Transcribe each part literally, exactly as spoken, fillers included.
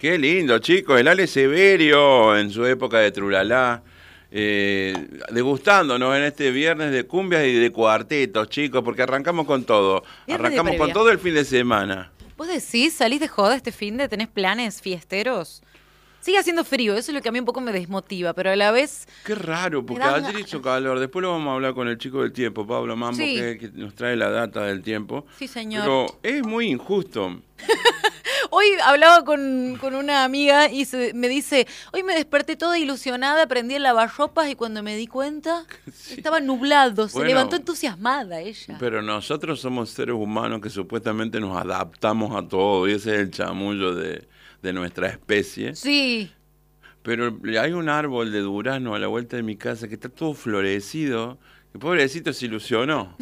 Qué lindo, chicos. El Ale Severio en su época de Trulalá. Eh, degustándonos en este viernes de cumbias y de cuartetos, chicos, porque arrancamos con todo. Viernes de Arrancamos con previa. todo el fin de semana. ¿Vos decís, salís de joda este fin de, tenés planes fiesteros? Sigue haciendo frío, eso es lo que a mí un poco me desmotiva, pero a la vez... Qué raro, porque dan ayer hizo calor. Después lo vamos a hablar con el chico del tiempo, Pablo Mambo, Sí. que, que nos trae la data del tiempo. Sí, señor. Pero es muy injusto. Hoy hablaba con, con una amiga y se, me dice, hoy me desperté toda ilusionada, prendí el lavarropas y cuando me di cuenta Sí. estaba nublado, se Bueno, levantó entusiasmada ella. Pero nosotros somos seres humanos que supuestamente nos adaptamos a todo, y ese es el chamullo de, de nuestra especie. Sí, Pero hay un árbol de durazno a la vuelta de mi casa que está todo florecido. El pobrecito se ilusionó.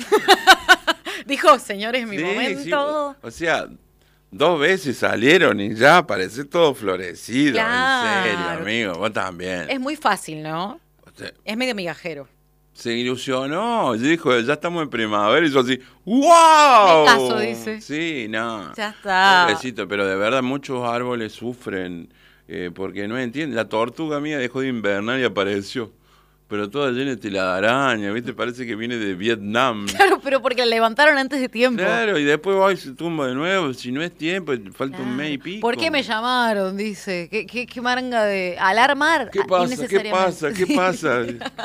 dijo, señores, mi Sí, momento. sí, o, o sea, dos veces salieron y ya aparece todo florecido. Claro. En serio, amigo, vos también. Es muy fácil, ¿no? O sea, Es medio migajero. se ilusionó, y dijo, ya estamos en primavera, y yo así, ¡wow! Me caso, dice. Sí, no. Ya está. Pobrecito, pero de verdad muchos árboles sufren eh, porque no entienden. La tortuga mía dejó de invernar y apareció, pero toda llena de telaraña, ¿viste? Parece que viene de Vietnam. Claro, pero porque la levantaron antes de tiempo. Claro, y después va y se tumba de nuevo. Si no es tiempo, falta Claro. un mes y pico. ¿Por qué me llamaron? Dice. ¿Qué, qué, qué manga de alarmar? ¿Qué Ah, pasa? ¿Qué innecesariamente. pasa? ¿Qué Sí. pasa?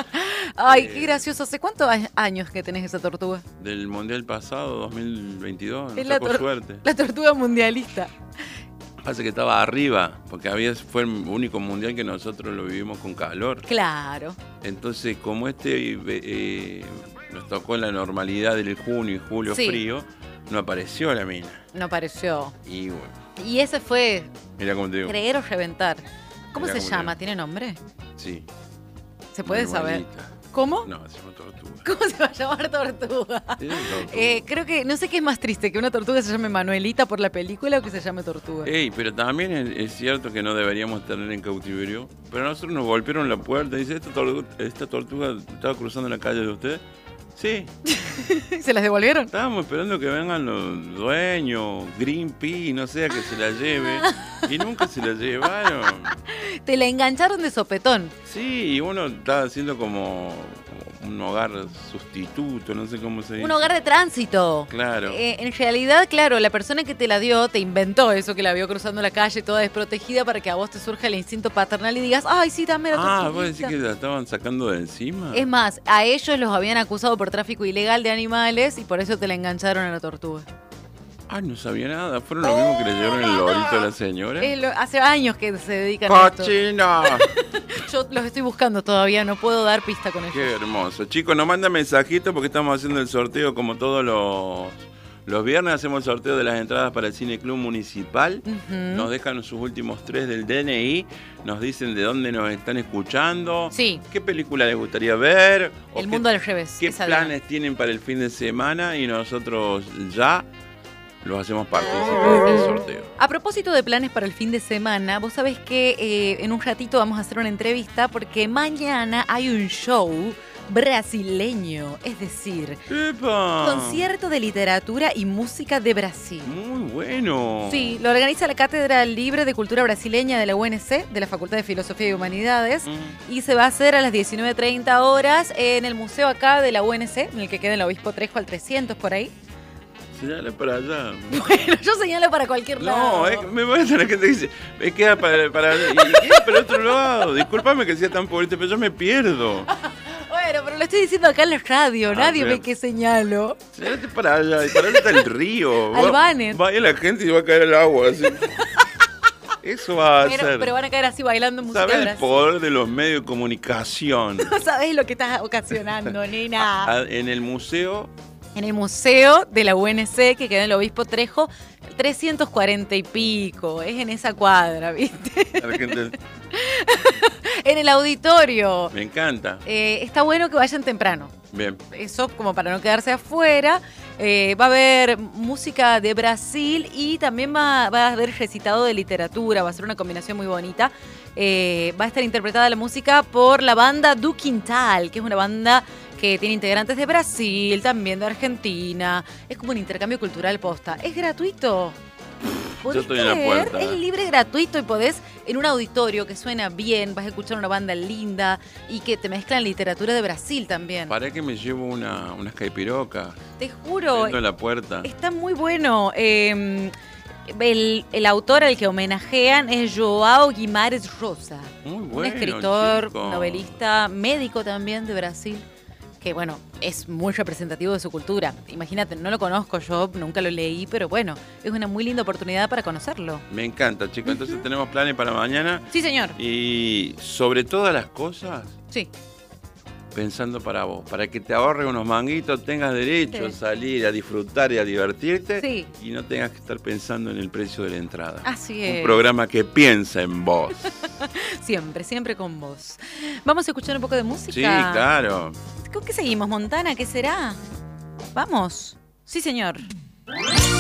Ay, qué gracioso. ¿Hace cuántos a- años que tenés esa tortuga? Del Mundial pasado, dos mil veintidós, Es nos la, sacó tor- suerte. la tortuga mundialista. Pasa que estaba arriba, porque había fue el único mundial que nosotros lo vivimos con calor. Claro. Entonces, como este eh, eh, nos tocó la normalidad del junio y julio Sí. frío, no apareció la mina. No pareció. Y bueno, Y ese fue mira cómo te digo. creer o reventar. ¿Cómo Mirá se cómo llama? te- ¿Tiene nombre? Sí. ¿Se puede saber? Manuelita. ¿Cómo? No, se llama tortuga. ¿Cómo se va a llamar tortuga? Sí, tortuga. Eh, creo que, no sé qué es más triste, que una tortuga se llame Manuelita por la película o que se llame tortuga. Ey, pero también es, es cierto que no deberíamos tener en cautiverio. Pero a nosotros nos golpearon la puerta y dice, ¿esta tortuga, esta tortuga estaba cruzando la calle de usted? Sí, ¿Se las devolvieron? estábamos esperando que vengan los dueños, Greenpeace, no sé, a que se la lleve. Y nunca se la llevaron. Te la engancharon de sopetón. Sí, y uno estaba haciendo como, como un hogar sustituto, no sé cómo se dice. Un hogar de tránsito. Claro. Eh, en realidad, claro, la persona que te la dio te inventó eso, que la vio cruzando la calle toda desprotegida para que a vos te surja el instinto paternal y digas, ay, sí, dame la Ah, tortuguita". vos decís que la estaban sacando de encima. Es más, a ellos los habían acusado por tráfico ilegal de animales y por eso te la engancharon a la tortuga. Ay, no sabía nada. ¿Fueron los mismos que le llevaron el lorito a la señora? Es lo- hace años que se dedican a esto. ¡Cochino! Yo los estoy buscando todavía, no puedo dar pista con ellos. Qué hermoso. Chicos, nos mandan mensajitos porque estamos haciendo el sorteo como todos los, los viernes. Hacemos el sorteo de las entradas para el Cine Club Municipal. Ujú. Nos dejan sus últimos tres del D N I. Nos dicen de dónde nos están escuchando. Sí. ¿Qué película les gustaría ver? o El qué- mundo al revés. ¿Qué esa planes tienen para el fin de semana? Y nosotros ya los hacemos partícipes del sorteo. A propósito de planes para el fin de semana, vos sabés que eh, en un ratito vamos a hacer una entrevista porque mañana hay un show brasileño, es decir, ¡Epa! concierto de literatura y música de Brasil. Muy bueno. Sí, lo organiza la Cátedra Libre de Cultura Brasileña de la U N C, de la Facultad de Filosofía y Humanidades, Mm. y se va a hacer a las diecinueve treinta horas en el museo acá de la U N C, en el que queda en el Obispo Trejo al trescientos por ahí. Señala para allá. Bueno, yo señalo para cualquier lado. No, es que me parece la gente que dice, me queda para, para, y queda para otro lado. Discúlpame que sea tan pobrete, pero yo me pierdo. Bueno, pero lo estoy diciendo acá en la radio, A nadie ver. ve que señalo. Señalate para allá, y para allá está el río. Al Va- Banner. Vaya la gente y va a caer al agua. Así. Eso va a Pero, hacer. pero van a caer así bailando música ¿Sabes de el Brasil. poder de los medios de comunicación? No sabés lo que estás ocasionando, nena. A- En el museo, En el museo de la U N C, que queda en el Obispo Trejo, trescientos cuarenta y pico. Es en esa cuadra, ¿viste? la gente, En el auditorio. me encanta. Eh, está bueno que vayan temprano. Bien. Eso como para no quedarse afuera. Eh, va a haber música de Brasil y también va, va a haber recitado de literatura. Va a ser una combinación muy bonita. Eh, va a estar interpretada la música por la banda Du Quintal, que es una banda que tiene integrantes de Brasil, también de Argentina. Es como un intercambio cultural posta. Es gratuito. ¿Podés estoy en la creer? puerta. Es libre, gratuito y podés en un auditorio que suena bien, vas a escuchar una banda linda y que te mezclan literatura de Brasil también. ¿Para que me llevo una, unas caipirocas? Te juro, Prendo la puerta. está muy bueno. Eh, el, el autor al que homenajean es João Guimarães Rosa. Muy bueno, Un escritor, chico. novelista, médico también de Brasil, que bueno, es muy representativo de su cultura. Imagínate, no lo conozco yo, nunca lo leí, pero bueno, es una muy linda oportunidad para conocerlo. Me encanta, chicos. Entonces tenemos planes para mañana. Sí, señor. Y sobre todas las cosas, Sí. pensando para vos, para que te ahorres unos manguitos, tengas derecho Sí. a salir, a disfrutar y a divertirte, Sí. y no tengas que estar pensando en el precio de la entrada. Así Un es. programa que piensa en vos. Siempre, siempre con vos. Vamos a escuchar un poco de música. Sí, claro. ¿Con qué seguimos, Montana? ¿Qué será? Vamos. Sí, señor.